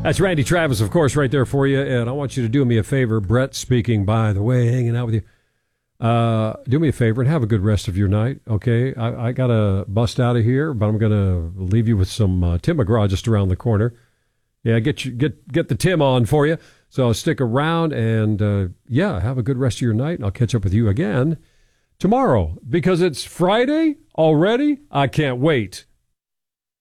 That's Randy Travis, of course, right there for you. And I want you to do me a favor. Brett speaking, by the way, hanging out with you. Do me a favor and have a good rest of your night, okay? I got to bust out of here, but I'm going to leave you with some Tim McGraw just around the corner. Yeah, get the Tim on for you. So stick around and, have a good rest of your night. And I'll catch up with you again tomorrow because it's Friday already. I can't wait.